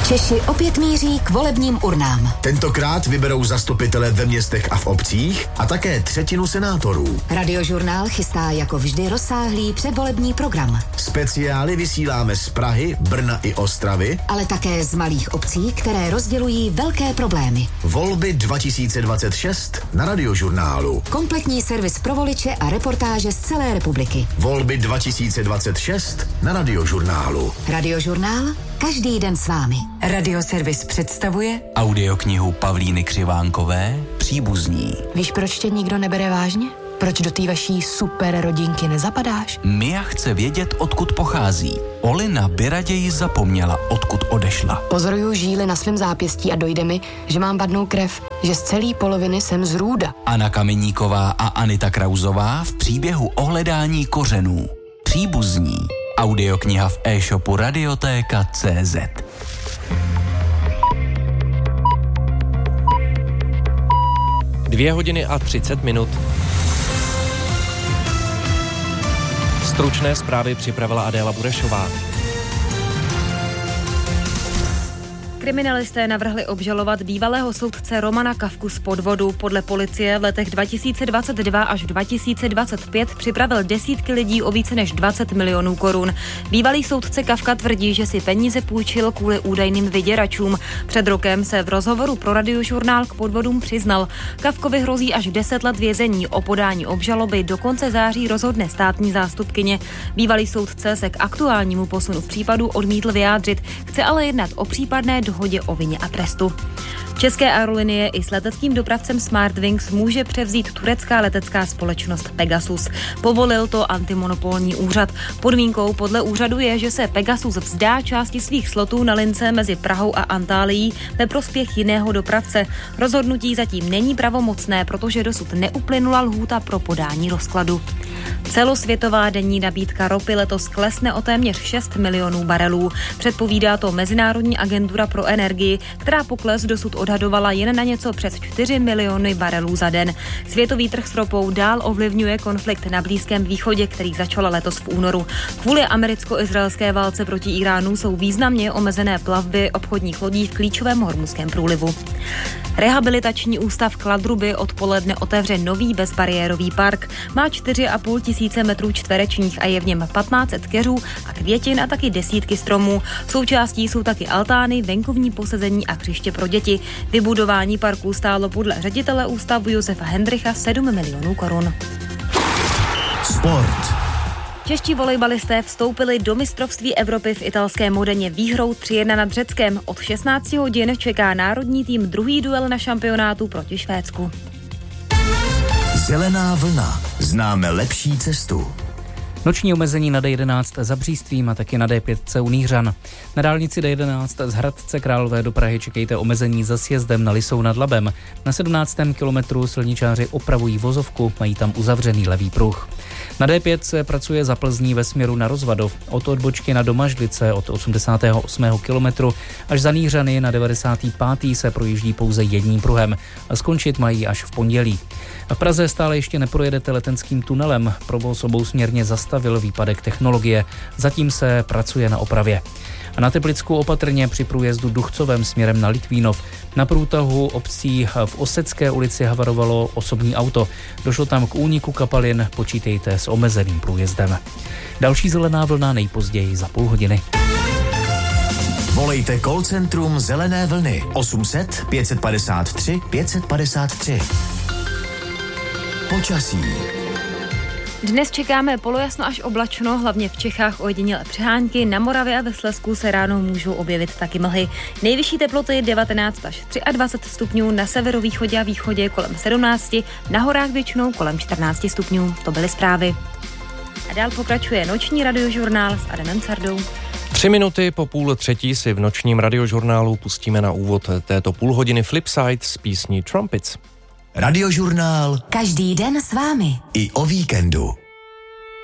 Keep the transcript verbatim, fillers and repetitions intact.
Češi opět míří k volebním urnám. Tentokrát vyberou zastupitele ve městech a v obcích a také třetinu senátorů. Radiožurnál chystá jako vždy rozsáhlý předvolební program. Speciály vysíláme z Prahy, Brna i Ostravy, ale také z malých obcí, které rozdělují velké problémy. Volby dva tisíce dvacet šest na Radiožurnálu. Kompletní servis pro voliče a reportáže z celé republiky. Volby dva tisíce dvacet šest na Radiožurnálu. Radiožurnál každý den s vámi. Radioservis představuje audioknihu Pavlíny Křivánkové Příbuzní. Víš, proč tě nikdo nebere vážně? Proč do té vaší super rodinky nezapadáš? Mia chce vědět, odkud pochází. Olina by raději zapomněla, odkud odešla. Pozoruju žíly na svém zápěstí a dojde mi, že mám vadnou krev, že z celé poloviny jsem z Růda. Anna Kameníková a Anita Krauzová v příběhu o hledání kořenů. Příbuzní. Audiokniha v e-shopu Radiotéka tečka cé zet. Dvě hodiny a třicet minut. Stručné zprávy připravila Adéla Burešová. Kriminalisté navrhli obžalovat bývalého soudce Romana Kafku z podvodu. Podle policie v letech dva tisíce dvacet dva až dva tisíce dvacet pět připravil desítky lidí o více než dvacet milionů korun. Bývalý soudce Kafka tvrdí, že si peníze půjčil kvůli údajným vyděračům. Před rokem se v rozhovoru pro Radiožurnál k podvodům přiznal. Kafkovi hrozí až deset let vězení. O podání obžaloby do konce září rozhodne státní zástupkyně. Bývalý soudce se k aktuálnímu posunu v případu odmítl vyjádřit. Chce ale jednat o případné dohodě o vině a trestu. České aerolinie i s leteckým dopravcem Smartwings může převzít turecká letecká společnost Pegasus. Povolil to antimonopolní úřad. Podmínkou podle úřadu je, že se Pegasus vzdá části svých slotů na lince mezi Prahou a Antálií ve prospěch jiného dopravce. Rozhodnutí zatím není pravomocné, protože dosud neuplynula lhůta pro podání rozkladu. Celosvětová denní nabídka ropy letos klesne o téměř šest milionů barelů. Předpovídá to Mezinárodní agentura pro energii, která pokles dosud odhadovala jen na něco přes čtyři miliony barelů za den. Světový trh s ropou dál ovlivňuje konflikt na Blízkém východě, který začal letos v únoru. Kvůli americko-izraelské válce proti Iránu jsou významně omezené plavby obchodních lodí v klíčovém hormuzském průlivu. Rehabilitační ústav Kladruby odpoledne otevře nový bezbariérový park. Má čtyři a půl tisíce metrů čtverečních a je v něm patnáct set keřů a květin a taky desítky stromů. Součástí jsou taky altány, venkovní posezení a hřiště pro děti. Vybudování parku stálo podle ředitele ústavu Josefa Hendricha sedm milionů korun. Sport. Čeští volejbalisté vstoupili do mistrovství Evropy v italské Modeně výhrou tři jedna nad Řeckem. Od šestnácti hodin čeká národní tým druhý duel na šampionátu proti Švédsku. Zelená vlna. Známe lepší cestu. Noční omezení na D jedenáct za Břístvím a taky na D pět u Nýhřan. Na dálnici D jedenáct z Hradce Králové do Prahy čekejte omezení za sjezdem na Lisou nad Labem. Na sedmnáctém kilometru silničáři opravují vozovku, mají tam uzavřený levý pruh. Na D pět se pracuje za Plzní ve směru na Rozvadov. Od odbočky na Domažlice od osmdesátého osmého kilometru až za Nýhřany na devadesátý pátý se projíždí pouze jedním pruhem. A skončit mají až v pondělí. V Praze stále ještě neprojedete Letenským tunelem. Provoz obousměrně zastavil výpadek technologie. Zatím se pracuje na opravě. A na Teplicku opatrně při průjezdu Duchcovem směrem na Litvínov. Na průtahu obcí v Osecké ulici havarovalo osobní auto. Došlo tam k úniku kapalin, počítejte s omezeným průjezdem. Další zelená vlna nejpozději za půl hodiny. Volejte call centrum Zelené vlny osm set pět padesát tři pět padesát tři. Počasí. Dnes čekáme polojasno až oblačno, hlavně v Čechách ojedinělé přehánky, na Moravě a ve Slezsku se ráno můžou objevit taky mlhy. Nejvyšší teploty devatenáct až dvacet tři stupňů, na severovýchodě a východě kolem sedmnáct, na horách většinou kolem čtrnáct stupňů. To byly zprávy. A dál pokračuje noční radiožurnál s Adamem Sardou. Tři minuty po půl třetí si v nočním radiožurnálu pustíme na úvod této půlhodiny Flipside s písní Trumpets. Radiožurnál každý den s vámi. I o víkendu.